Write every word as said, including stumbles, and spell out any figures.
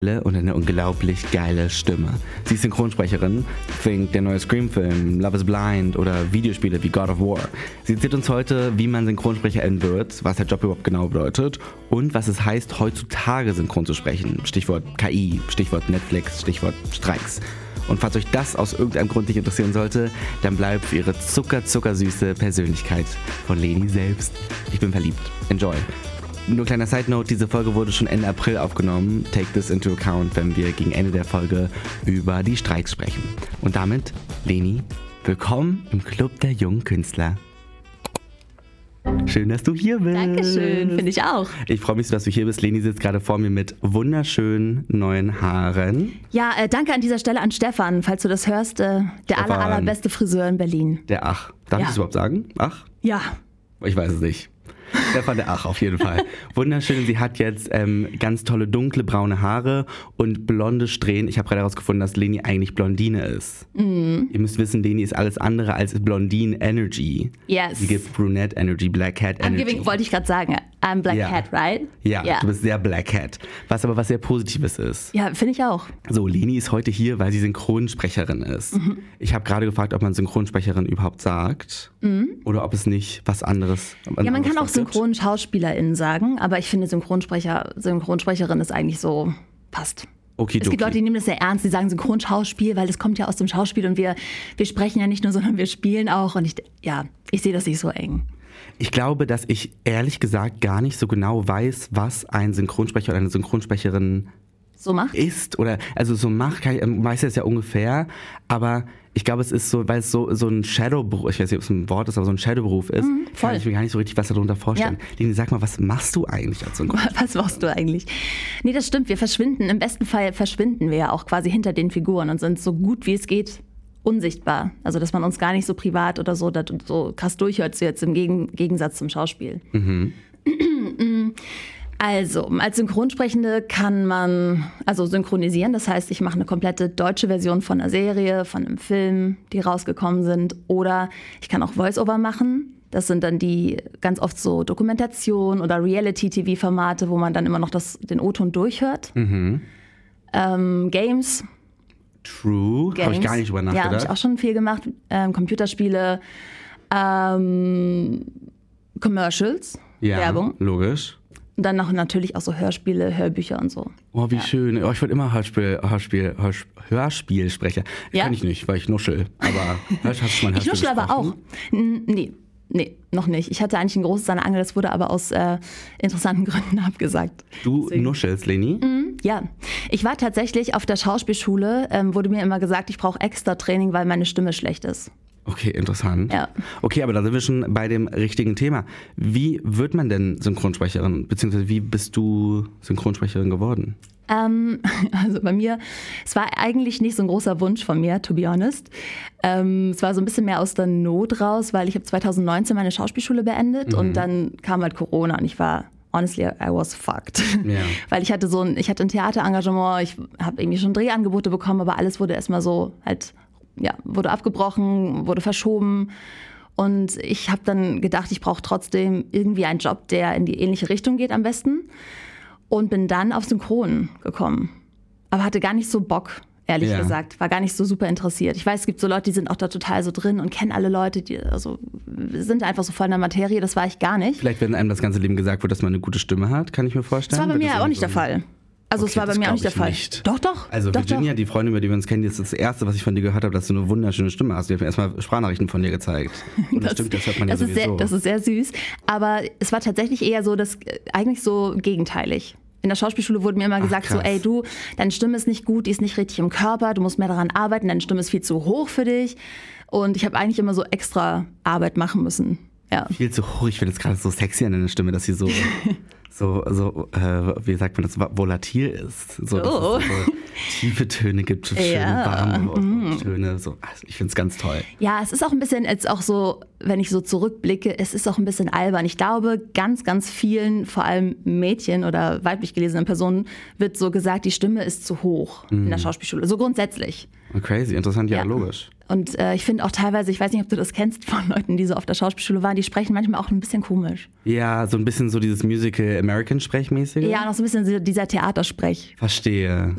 und eine unglaublich geile Stimme. Sie ist Synchronsprecherin, think der neue Scream-Film, Love is Blind oder Videospiele wie God of War. Sie erzählt uns heute, wie man Synchronsprecherin wird, was der Job überhaupt genau bedeutet und was es heißt, heutzutage synchron zu sprechen. Stichwort K I, Stichwort Netflix, Stichwort Streiks. Und falls euch das aus irgendeinem Grund nicht interessieren sollte, dann bleibt für ihre zucker-zuckersüße Persönlichkeit von Leni selbst. Ich bin verliebt. Enjoy. Nur kleiner Side-Note, diese Folge wurde schon Ende April aufgenommen. Take this into account, wenn wir gegen Ende der Folge über die Streiks sprechen. Und damit, Leni, willkommen im Club der jungen Künstler. Schön, dass du hier bist. Dankeschön, finde ich auch. Ich freue mich so, dass du hier bist. Leni sitzt gerade vor mir mit wunderschönen neuen Haaren. Ja, äh, danke an dieser Stelle an Stefan, falls du das hörst. Äh, der aller, allerbeste Friseur in Berlin. Der Ach. Darf ja. ich das überhaupt sagen? Ach? Ja. Ich weiß es nicht. Stefan der Ach, auf jeden Fall. Wunderschön, sie hat jetzt ähm, ganz tolle dunkle braune Haare und blonde Strähnen. Ich habe gerade herausgefunden, dass Leni eigentlich Blondine ist. Mhm. Ihr müsst wissen, Leni ist alles andere als Blondine Energy. Yes. Sie gibt Brunette Energy, Black Cat Energy. I'm giving, wollte ich gerade sagen. I'm Black ja. Cat, right? Ja, ja, du bist sehr Black Cat. Was aber was sehr Positives ist. Ja, finde ich auch. So, Leni ist heute hier, weil sie Synchronsprecherin ist. Mhm. Ich habe gerade gefragt, ob man Synchronsprecherin überhaupt sagt. Mhm. Oder ob es nicht was anderes ist. Ja, man kann auch Synchronschauspielerin sagen, aber ich finde Synchronsprecher, Synchronsprecherin ist eigentlich so, passt. Okay, es gibt Leute, die nehmen das sehr ernst, die sagen Synchronschauspiel, weil das kommt ja aus dem Schauspiel und wir, wir sprechen ja nicht nur, sondern wir spielen auch und ich, ja, ich sehe das nicht so eng. Ich glaube, dass ich ehrlich gesagt gar nicht so genau weiß, was ein Synchronsprecher oder eine Synchronsprecherin so macht. Ist oder also so macht, kann ich, weiß jetzt ja ungefähr, aber ich glaube, es ist so, weil es so, so ein Shadowberuf, ich weiß nicht, ob es ein Wort ist, aber so ein Shadowberuf ist, mm, kann ich mir gar nicht so richtig was darunter vorstellen. Ja. Leni, sag mal, was machst du eigentlich als Synchronsprecher? Was machst du eigentlich? Nee, das stimmt, wir verschwinden, im besten Fall verschwinden wir ja auch quasi hinter den Figuren und sind so gut wie es geht unsichtbar. Also, dass man uns gar nicht so privat oder so, so krass durchhört, so jetzt im Gegensatz zum Schauspiel. Mhm. Also, als Synchronsprechende kann man also synchronisieren. Das heißt, ich mache eine komplette deutsche Version von einer Serie, von einem Film, die rausgekommen sind. Oder ich kann auch Voice-Over machen. Das sind dann die ganz oft so Dokumentation- oder Reality-T V-Formate, wo man dann immer noch das, den O-Ton durchhört. Mhm. Ähm, Games. True, habe ich gar nicht drüber nachgedacht. Ja, habe ich auch schon viel gemacht. Ähm, Computerspiele, ähm, Commercials, ja, Werbung. Logisch. Und dann noch natürlich auch so Hörspiele, Hörbücher und so. Oh, wie ja. schön. Oh, ich wollte immer Hörspiel, Hörspiel, Hörspiel, Hörspielsprecher. Ja. Kann ich nicht, weil ich nuschel. Aber hast du schon mal Ich nuschel aber auch. N- nee. Nee, noch nicht. Ich hatte eigentlich ein großes an der Angel, das wurde aber aus äh, interessanten Gründen abgesagt. Du Deswegen. nuschelst, Leni? Mm, ja. Ich war tatsächlich auf der Schauspielschule, ähm, wurde mir immer gesagt, ich brauche extra Training, weil meine Stimme schlecht ist. Okay, interessant. Ja. Okay, aber da sind wir schon bei dem richtigen Thema. Wie wird man denn Synchronsprecherin? Beziehungsweise wie bist du Synchronsprecherin geworden? Ähm, also bei mir, es war eigentlich nicht so ein großer Wunsch von mir, to be honest. Ähm, es war so ein bisschen mehr aus der Not raus, weil ich habe zwanzig neunzehn meine Schauspielschule beendet mhm. und dann kam halt Corona und ich war, honestly, I was fucked. Ja. Weil ich hatte so ein, ich hatte ein Theaterengagement, ich habe irgendwie schon Drehangebote bekommen, aber alles wurde erstmal so halt, ja, wurde abgebrochen, wurde verschoben. Und ich habe dann gedacht, ich brauche trotzdem irgendwie einen Job, der in die ähnliche Richtung geht am besten. Und bin dann auf Synchron gekommen. Aber hatte gar nicht so Bock, ehrlich ja. gesagt. War gar nicht so super interessiert. Ich weiß, es gibt so Leute, die sind auch da total so drin und kennen alle Leute, die also, sind einfach so voll in der Materie. Das war ich gar nicht. Vielleicht, wenn einem das ganze Leben gesagt wird, dass man eine gute Stimme hat, kann ich mir vorstellen. Das war bei mir auch nicht so der Fall. Also okay, es war bei mir auch nicht der Fall. Nicht. Doch, doch. Also doch, Virginia, doch. die Freundin, über die wir uns kennen, die ist das Erste, was ich von dir gehört habe, dass du eine wunderschöne Stimme hast. Die hat mir erstmal Sprachnachrichten von dir gezeigt. Und das, das stimmt, das hört man ja das sowieso. Ist sehr, das ist sehr süß. Aber es war tatsächlich eher so, dass eigentlich so gegenteilig. In der Schauspielschule wurde mir immer gesagt, Ach, so, ey du, deine Stimme ist nicht gut, die ist nicht richtig im Körper, du musst mehr daran arbeiten, deine Stimme ist viel zu hoch für dich. Und ich habe eigentlich immer so extra Arbeit machen müssen. Ja. Viel zu hoch, ich finde es gerade so sexy an deiner Stimme, dass sie so, so, so äh, wie sagt man das, volatil ist. So, dass oh. es so tiefe Töne gibt, schöne ja. warme mm. Töne. So. Also ich finde es ganz toll. Ja, es ist auch ein bisschen jetzt auch so wenn ich so zurückblicke, es ist auch ein bisschen albern. Ich glaube, ganz, ganz vielen, vor allem Mädchen oder weiblich gelesenen Personen, wird so gesagt, die Stimme ist zu hoch mhm. in der Schauspielschule. So grundsätzlich. Oh, crazy, interessant, ja, ja. logisch. Und äh, ich finde auch teilweise, ich weiß nicht, ob du das kennst von Leuten, die so auf der Schauspielschule waren, die sprechen manchmal auch ein bisschen komisch. Ja, so ein bisschen so dieses Musical-American-Sprechmäßige. Ja, noch so ein bisschen dieser Theatersprech. Verstehe.